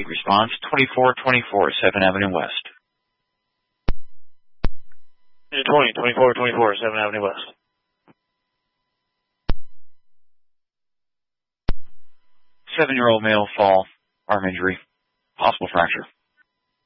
Emergency response 2424 7 Avenue West. 2424 7 Avenue West. 7-year-old male fall, arm injury, possible fracture.